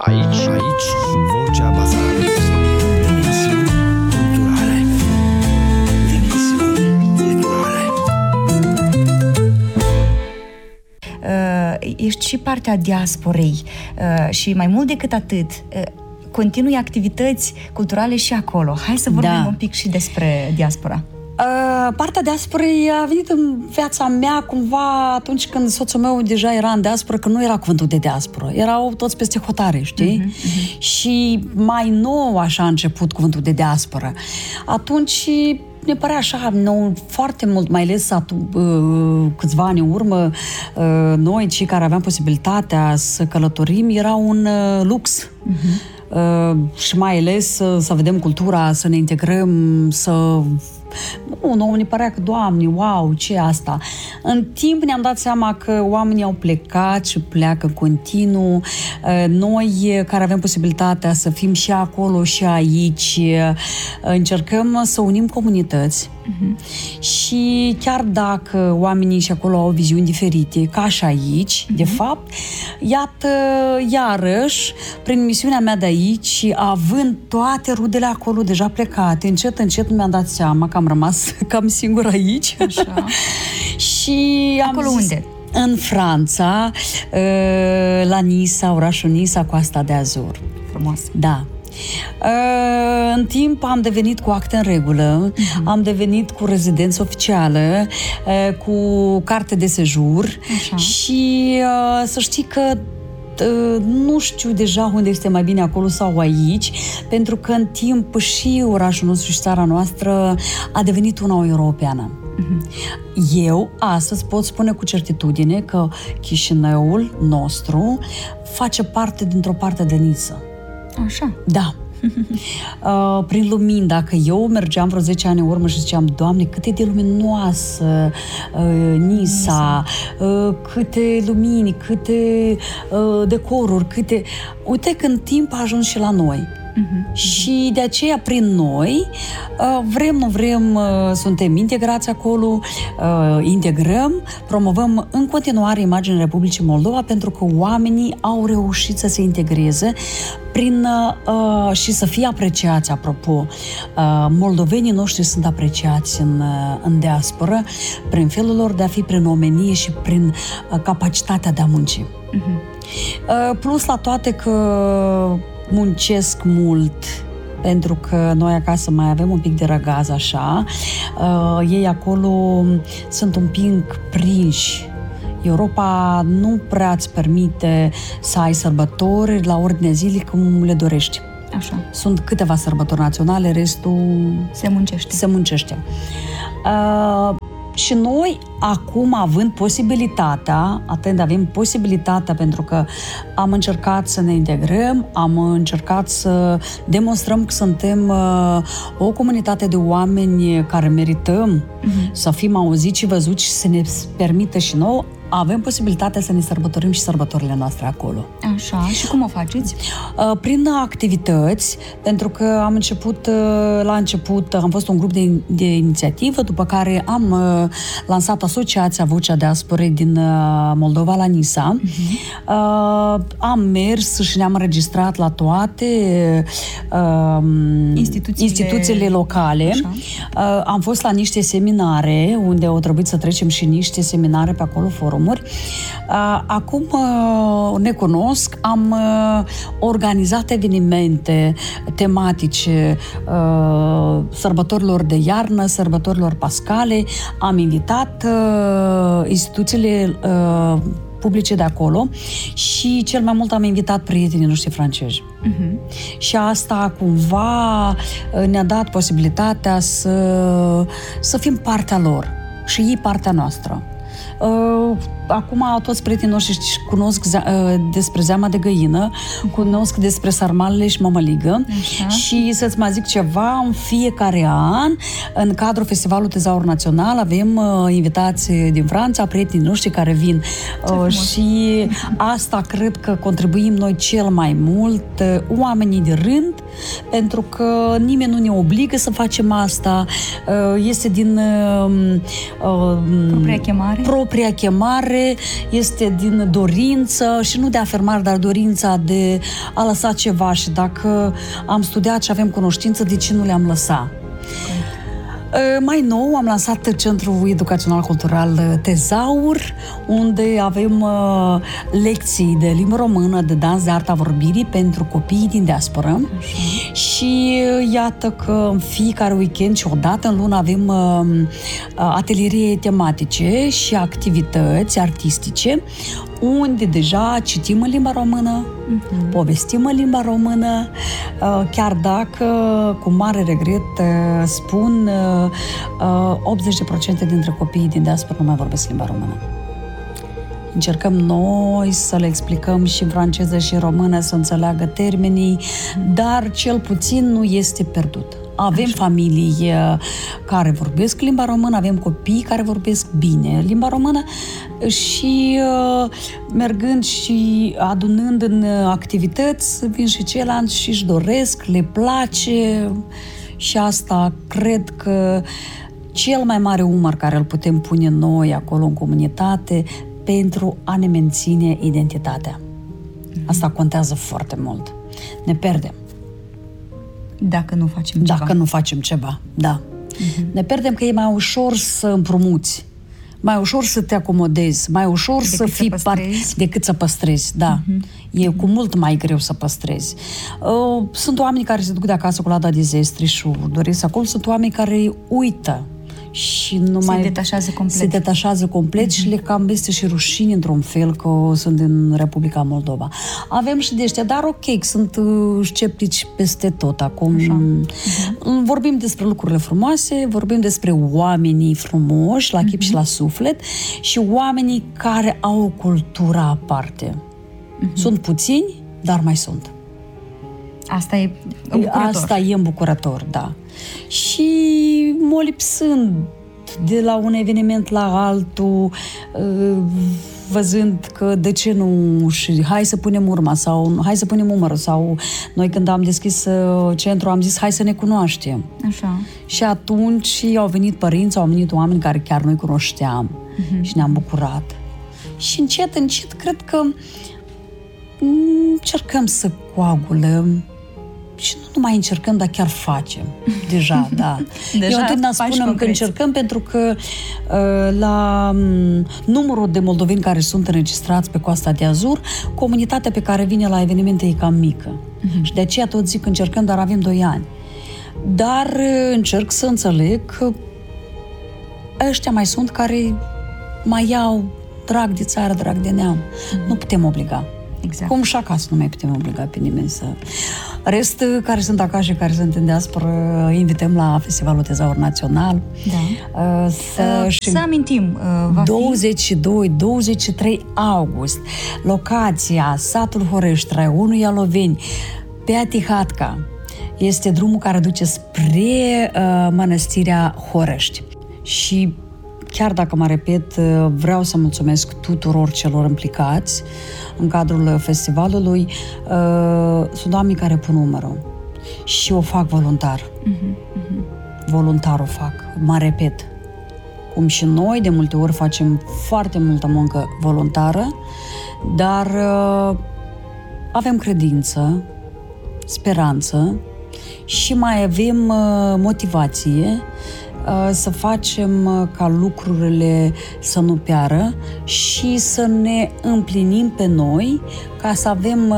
Aici Vocea Bazarului. Dimensiuni culturale. Ești și partea diasporei și mai mult decât atât, continui activități culturale și acolo. Hai să vorbim un pic și despre diaspora. Partea diasporei a venit în viața mea cumva atunci când soțul meu deja era în diasporă, că nu era cuvântul de diasporă. Erau toți peste hotare, știi? Și mai nou așa a început cuvântul de diasporă. Atunci ne părea așa nou, foarte mult, mai ales câțiva ani în urmă, noi, cei care aveam posibilitatea să călătorim, era un lux. Și mai ales să vedem cultura, să ne integrăm, nouă ne părea că, Doamne, wow, ce e asta? În timp ne-am dat seama că oamenii au plecat și pleacă continuu. Noi, care avem posibilitatea să fim și acolo și aici, încercăm să unim comunități. Și chiar dacă oamenii și acolo au viziuni diferite, ca și aici, de fapt, iată, iarăși, prin misiunea mea de aici, având toate rudele acolo deja plecate, încet mi-am dat seama că am rămas cam singur aici. Așa. Și acolo am zis, unde? În Franța, la Nisa, orașul Nisa, Coasta de Azur. Frumos. Da. În timp am devenit cu acte în regulă, am devenit cu rezidență oficială, cu carte de sejur. Așa. Și să știi că nu știu deja unde este mai bine, acolo sau aici, pentru că în timp și orașul nostru și țara noastră a devenit una europeană. Eu astăzi pot spune cu certitudine că Chișinăul nostru face parte dintr-o parte de Nisa. Așa. Da. Prin lumini, dacă eu mergeam vreo 10 ani în urmă și ziceam, Doamne, cât e de luminoasă Nisa, câte lumini, câte decoruri, câte... Uite că în timp a ajuns și la noi. Și de aceea, prin noi, vrem, nu vrem, suntem integrați acolo, integrăm, promovăm în continuare imaginea Republicii Moldova, pentru că oamenii au reușit să se integreze și să fie apreciați, apropo. Moldovenii noștri sunt apreciați în diasporă prin felul lor de a fi, prin omenie și prin capacitatea de a munci. Plus la toate că muncesc mult, pentru că noi acasă mai avem un pic de răgaz așa, ei acolo sunt un pic prinși. Europa nu prea îți permite să ai sărbători la ordinea zilei cum le dorești. Așa. Sunt câteva sărbători naționale, restul se muncește. Și noi, acum, având posibilitatea, avem posibilitatea, pentru că am încercat să ne integrăm, am încercat să demonstrăm că suntem o comunitate de oameni care merităm să fim auziți și văzuți și să ne permită și nouă, avem posibilitatea să ne sărbătorim și sărbătorile noastre acolo. Așa. Și cum o faceți? Prin activități, pentru că am început, la început, am fost un grup de inițiativă, după care am lansat Asociația Vocea Diasporei din Moldova la Nisa. Am mers și ne-am înregistrat la toate instituțiile locale. Am fost la niște seminare, unde au trebuit să trecem și niște seminare pe acolo, forumuri. Acum ne cunosc, am organizat evenimente tematice sărbătorilor de iarnă, sărbătorilor pascale, am invitat instituțiile publice de acolo și cel mai mult am invitat prietenii noștri francezi. Și asta cumva ne-a dat posibilitatea să fim partea lor și ei partea noastră. Acum toți prietenii noștri cunosc despre zeama de găină, cunosc despre sarmalele și mămăligă. Și să-ți mai zic ceva, în fiecare an, în cadrul Festivalului Tezaur Național, avem invitați din Franța, prietenii noștri care vin. Și asta cred că contribuim noi cel mai mult, oamenii de rând, pentru că nimeni nu ne obligă să facem asta. Este din propria chemare, afirmare, este din dorință și nu de afirmare, dar dorința de a lăsa ceva și dacă am studiat și avem cunoștință, de ce nu le-am lăsat? Mai nou am lansat Centrul Educațional Cultural Tezaur, unde avem lecții de limbă română, de dans, de arta vorbirii pentru copiii din diasporă. Și iată că în fiecare weekend și o dată în lună avem ateliere tematice și activități artistice, unde deja citim în limba română, povestim în limba română, chiar dacă, cu mare regret, spun, 80% dintre copiii din diaspora nu mai vorbesc limba română. Încercăm noi să le explicăm și în franceză și în română, să înțeleagă termenii, dar cel puțin nu este pierdut. Avem familii care vorbesc limba română, avem copii care vorbesc bine limba română și mergând și adunând în activități, vin și ceilalți și își doresc, le place și asta cred că cel mai mare umăr care îl putem pune noi acolo în comunitate pentru a ne menține identitatea. Asta contează foarte mult. Ne pierdem. Dacă nu facem ceva. Dacă nu facem ceva, da. Ne pierdem că e mai ușor să împrumuți, mai ușor să te acomodezi, mai ușor să fii decât să păstrezi, da. E cu mult mai greu să păstrezi. Sunt oameni care se duc de acasă cu lada de zestri și doresc acolo, sunt oameni care uită și nu se mai detașează complet. Se detașează complet și le cam este și rușine într-un fel că sunt în Republica Moldova. Avem și de ăștia, dar ok, sunt sceptici peste tot acum. Vorbim despre lucrurile frumoase, vorbim despre oamenii frumoși, la chip și la suflet, și oamenii care au o cultură aparte. Sunt puțini, dar mai sunt. Asta e îmbucurător. Asta e îmbucurător, da. Și mă lipsând de la un eveniment la altul, văzând că de ce nu, și hai să punem urma sau hai să punem umărul, sau noi când am deschis centrul am zis hai să ne cunoaștem. Așa. Și atunci au venit părinți, au venit oameni care chiar noi cunoșteam și ne-am bucurat. Și încet, încet, cred că încercăm să coagulăm. Și nu mai încercăm, dar chiar facem. Deja, da. Deja eu întotdeauna spunem că încercăm pentru că la numărul de moldoveni care sunt înregistrați pe Coasta de Azur, comunitatea pe care vine la evenimente e cam mică. Și de aceea tot zic că încercăm, dar avem 2 ani. Dar încerc să înțeleg că ăștia mai sunt care mai iau drag de țară, drag de neam. Nu putem obliga. Exact. Cum și acasă nu mai putem obliga pe nimeni să... Rest, care sunt acasă, care sunt în diaspora, invităm la Festivalul Tezaur Național. Da. Să amintim, va 22-23 august, locația, satul Horești, Raionul Ialoveni, pe Atihatca. Este drumul care duce spre mănăstirea Horești. Și chiar dacă mă repet, vreau să mulțumesc tuturor celor implicați în cadrul festivalului. Sunt oameni care pun umărul și o fac voluntar. Voluntar o fac, mă repet. Cum și noi, de multe ori, facem foarte multă muncă voluntară, dar avem credință, speranță și mai avem motivație să facem ca lucrurile să nu piară și să ne împlinim pe noi, ca să avem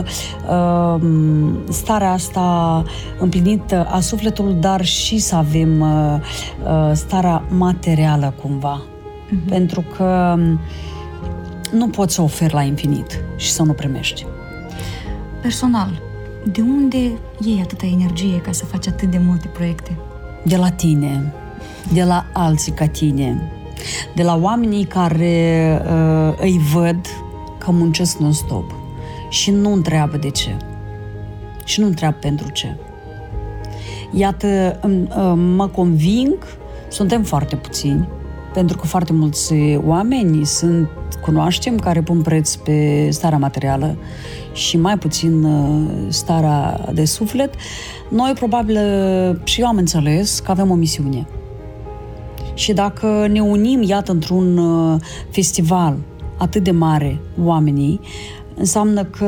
starea asta împlinită a sufletului, dar și să avem starea materială cumva. Pentru că nu poți să oferi la infinit și să nu primești. Personal, de unde iei atâta energie ca să faci atât de multe proiecte? De la tine, de la alții ca tine, de la oamenii care îi văd că muncesc non-stop și nu întreabă de ce și nu întreabă pentru ce. Iată, mă conving, suntem foarte puțini, pentru că foarte mulți oameni cunoaștem care pun preț pe starea materială și mai puțin starea de suflet. Noi probabil, și eu am înțeles că avem o misiune. Și dacă ne unim, iată, într-un festival atât de mare, oamenii, înseamnă că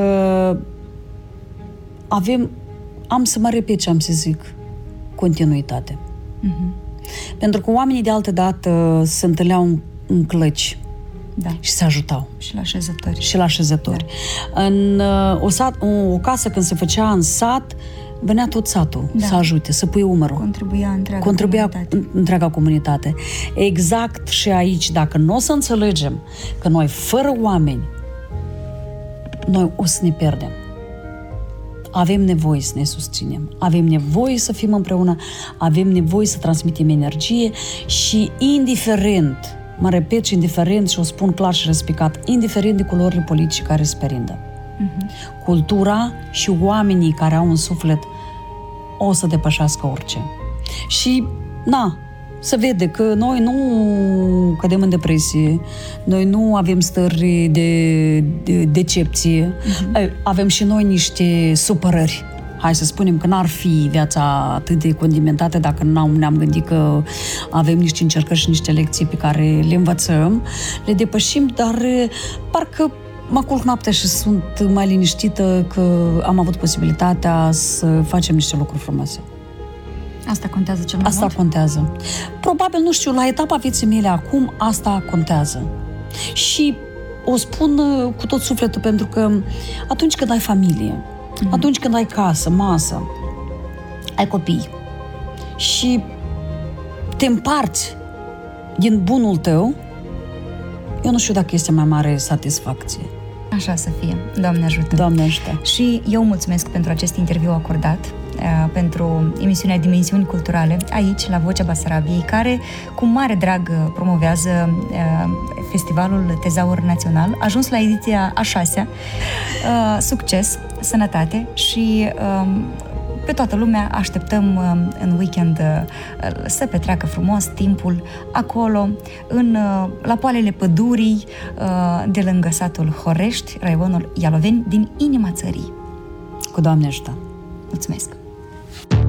am să mă repet ce am să zic, continuitate. Pentru că oamenii de altă dată se întâlneau în clăci. Da. Și se ajutau. Și la așezători. Da. În o casă, când se făcea în sat, venea tot satul să ajute, să pui umărul. Contribuia întreaga comunitate. Exact și aici, dacă nu o să înțelegem că noi, fără oameni, noi o să ne pierdem. Avem nevoie să ne susținem, avem nevoie să fim împreună, avem nevoie să transmitem energie și indiferent, mă repet, indiferent, și o spun clar și răspicat, indiferent de culorile politice care se perindă. Cultura și oamenii care au un suflet o să depășească orice. Și, se vede că noi nu cădem în depresie, noi nu avem stări de decepție, avem și noi niște supărări. Hai să spunem că n-ar fi viața atât de condimentată dacă ne-am gândit că avem niște încercări și niște lecții pe care le învățăm, le depășim, dar parcă mă culc noaptea și sunt mai liniștită că am avut posibilitatea să facem niște lucruri frumoase. Asta contează cel mai mult? Asta contează. Probabil, nu știu, la etapa vieții mele acum, asta contează. Și o spun cu tot sufletul, pentru că atunci când ai familie, atunci când ai casă, masă, ai copii și te împarți din bunul tău, eu nu știu dacă este mai mare satisfacție. Așa să fie. Doamne ajută! Doamne ajută! Și eu mulțumesc pentru acest interviu acordat, pentru emisiunea Dimensiuni Culturale, aici, la Vocea Basarabiei, care cu mare drag promovează Festivalul Tezaur Național, a ajuns la ediția a 6-a. Succes, sănătate și pe toată lumea așteptăm în weekend să petreacă frumos timpul acolo, la poalele pădurii de lângă satul Horești, raionul Ialoveni, din inima țării. Cu Doamne ajută! Mulțumesc!